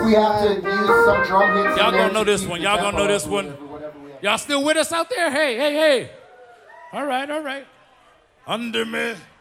we have to use some drum hits. Y'all gonna know this one. Y'all gonna know this one. Y'all still with us out there? Hey. All right. Under me.